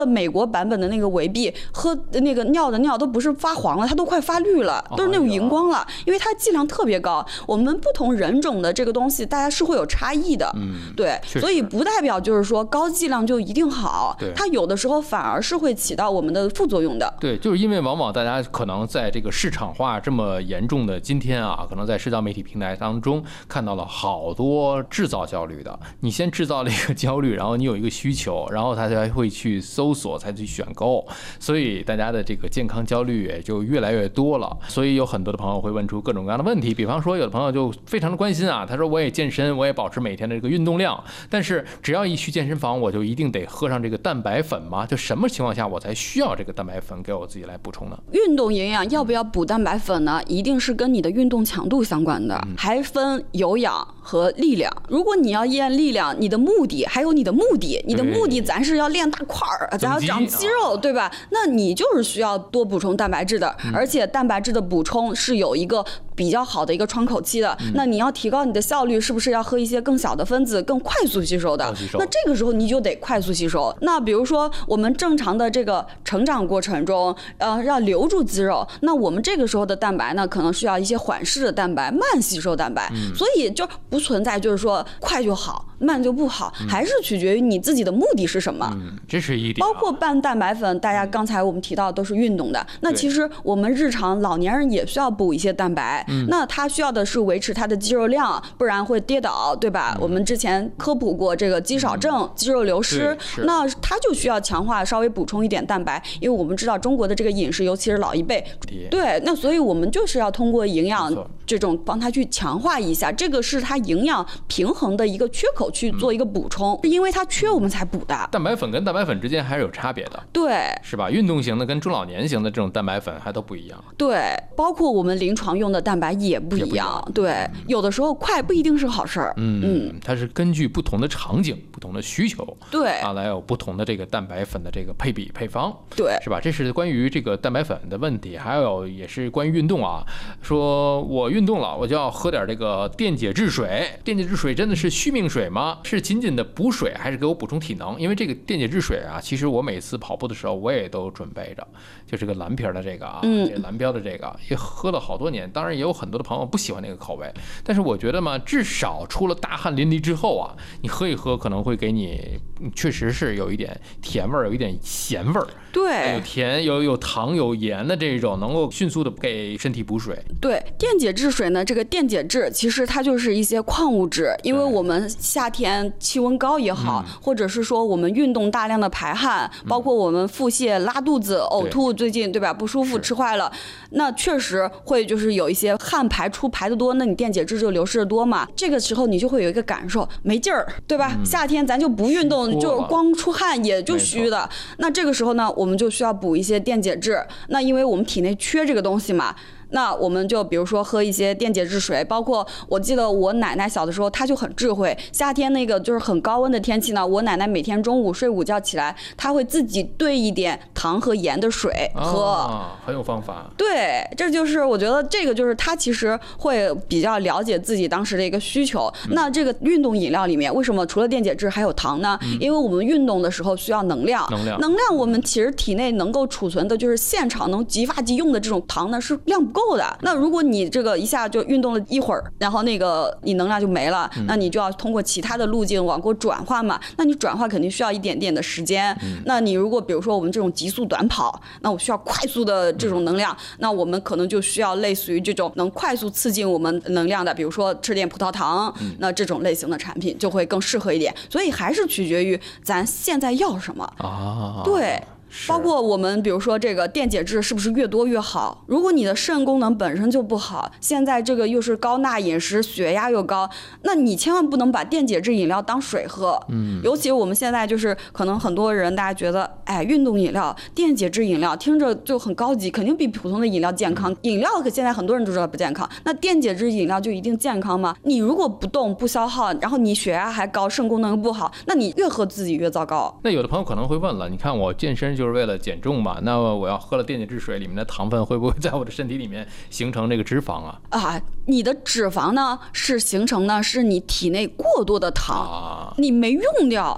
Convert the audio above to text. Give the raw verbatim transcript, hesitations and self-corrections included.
美国版本的那个维 B 喝那个尿的尿都不是发黄了，它都快发绿了，都是那种荧光了，因为它剂量特别高。我们不同人种的这个东西，大家是会有差异的， 嗯， 对，所以不代表就是说高剂量就一定好，它有的时候反而是会起到我们的副作用的。 对，就是因为往往大家可能在这个市场化这么严重的今天啊，可能在社交媒体平台当中看到了好多制造焦虑的。你先制造了一个焦虑，然后你有一个需求，然后他才会去搜索，才去选购，所以大家的这个健康焦虑也就越来越多了。所以有很多的朋友会问出各种各样的问题，比方说有的朋友就非常的关心啊，他说我也健身，我也保持每天的这个运动量，但是只要一去健身房，我就一定得喝上这个蛋白粉吗？就什么情况下我才需要这个蛋白粉给我自己来补充呢？ 运动营养要不要补蛋白粉呢？一定是跟你的运动强度相关的，还分有氧和力量。如果你要练力量，你的目的还有你的目的，你的目的咱是要练大块儿，咱要长肌肉，对吧？那你就是需要多补充蛋白质的，而且蛋白质的补充是有一个比较好的一个窗口期的。那你要提高你的效率，是不是要喝一些更小的分子、更快速吸收的？那这个时候你就得快速吸收。那比如说我们正常的这个成长过程中，呃，要留住肌肉，那我们这个时候的蛋白呢，可能需要一些缓释的蛋白、慢吸收蛋白，所以就不存在就是说快就好，慢就不好，还是取决于你自己的目的是什么。 嗯，这是一点、啊。 包括拌蛋白粉，大家刚才我们提到都是运动的，那其实我们日常老年人也需要补一些蛋白，嗯、那他需要的是维持他的肌肉量，不然会跌倒，对吧？嗯、我们之前科普过这个肌少症、嗯、肌肉流失，那他就需要强化，稍微补充一点蛋白，因为我们知道中国的这个饮食，尤其是老一辈，对，那所以我们就是要通过营养这种帮他去强化一下，这个是他营养平衡的一个缺口去做一个补充，是、嗯、因为它缺我们才补的。 蛋白粉跟蛋白粉之间还是有差别的， 对， 是吧？运动型的跟中老年型的这种蛋白粉还都不一样， 对，包括我们临床用的蛋白也不一样，一样对、嗯，有的时候快不一定是好事儿， 嗯嗯，它是根据不同的场景、不同的需求， 对啊，来有不同的这个蛋白粉的这个配比配方， 对， 是吧？这是关于这个蛋白粉的问题，还有也是关于运动啊，说我运动了，我就要喝点这个电解质水，电解质水真的是续命水吗？是仅仅的补水，还是给我补充体能？因为这个电解质水啊，其实我每次跑步的时候我也都准备着，就是个蓝瓶的这个啊，嗯、这蓝标的这个也喝了好多年，当然也有很多的朋友不喜欢那个口味，但是我觉得嘛，至少出了大汗淋漓之后啊，你喝一喝可能会给你，确实是有一点甜味儿，有一点咸味儿， 对， 有甜有有糖有盐的这种，能够迅速的给身体补水。 对，电解质水呢，这个电解质其实它就是一些矿物质，因为我们夏天气温高也好，嗯、或者是说我们运动大量的排汗，嗯、包括我们腹泻、拉肚子、呕吐，最近对吧不舒服吃坏了，那确实会就是有一些汗排出排得多，那你电解质就流失的多嘛，这个时候你就会有一个感受没劲儿，对吧？嗯、夏天咱就不运动，就光出汗也就虚的，那这个时候呢，我们就需要补一些电解质，那因为我们体内缺这个东西嘛。那我们就比如说喝一些电解质水，包括我记得我奶奶小的时候，她就很智慧。夏天那个就是很高温的天气呢，我奶奶每天中午睡午觉起来，她会自己兑一点糖和盐的水喝， 啊，很有方法。 对，这就是我觉得这个就是她其实会比较了解自己当时的一个需求。嗯、那这个运动饮料里面为什么除了电解质还有糖呢？嗯、因为我们运动的时候需要能量， 能量， 能量我们其实体内能够储存的就是现场能即发即用的这种糖呢是量不够。够的。那如果你这个一下就运动了一会儿，然后那个你能量就没了，嗯、那你就要通过其他的路径往过转化嘛。那你转化肯定需要一点点的时间。嗯、那你如果比如说我们这种极速短跑，那我需要快速的这种能量，嗯、那我们可能就需要类似于这种能快速刺激我们能量的，比如说吃点葡萄糖，嗯、那这种类型的产品就会更适合一点。所以还是取决于咱现在要什么啊。 对。包括我们比如说这个电解质是不是越多越好，如果你的肾功能本身就不好，现在这个又是高钠饮食，血压又高，那你千万不能把电解质饮料当水喝。嗯，尤其我们现在就是可能很多人大家觉得哎，运动饮料电解质饮料听着就很高级，肯定比普通的饮料健康，嗯、饮料可现在很多人都知道不健康，那电解质饮料就一定健康吗？你如果不动不消耗，然后你血压还高，肾功能又不好，那你越喝自己越糟糕。 那有的朋友可能会问了，你看我健身就是为了减重嘛，那我要喝了电解质水里面的糖分会不会在我的身体里面形成这个脂肪啊？ 啊，你的脂肪呢是形成呢是你体内过多的糖，啊、你没用掉，